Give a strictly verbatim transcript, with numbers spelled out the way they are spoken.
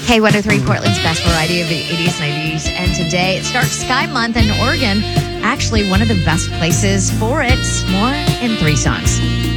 K one oh three, Portland's best variety of the eighties, nineties, and today it starts Sky Month in Oregon. Actually, one of the best places for it. More in three songs.